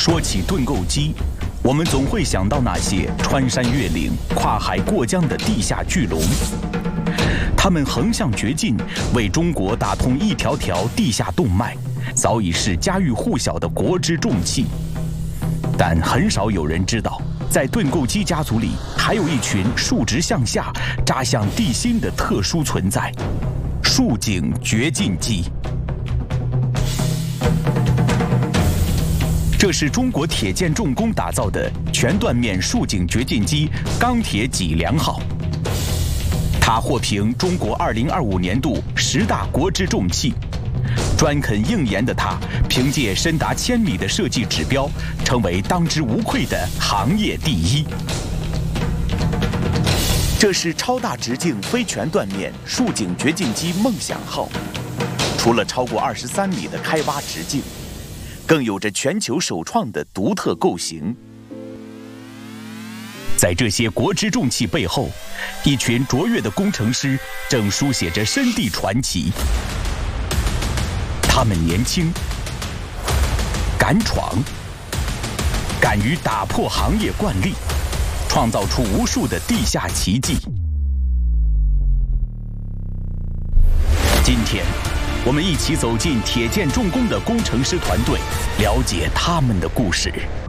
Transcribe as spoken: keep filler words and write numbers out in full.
说起盾构机，我们总会想到那些穿山越岭、跨海过江的地下巨龙。他们横向掘进，为中国打通一条条地下动脉，早已是家喻户晓的国之重器。但很少有人知道，在盾构机家族里，还有一群竖直向下、扎向地心的特殊存在——竖井掘进机。这是中国铁建重工打造的全断面竖井掘进机钢铁脊梁号，它获评中国二零二五年度十大国之重器。专肯硬研的它，凭借深达千米的设计指标，成为当之无愧的行业第一。这是超大直径非全断面竖井掘进机梦想号，除了超过二十三米的开挖直径，更有着全球首创的独特构型。在这些国之重器背后，一群卓越的工程师正书写着深地传奇。他们年轻，敢闯，敢于打破行业惯例，创造出无数的地下奇迹。今天，我们一起走进铁建重工的工程师团队，了解他们的故事。